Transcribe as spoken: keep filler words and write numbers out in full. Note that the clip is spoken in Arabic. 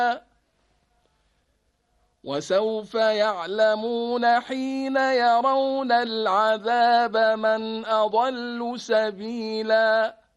وسوف يعلمون حين يرون العذاب من أضل سبيلا.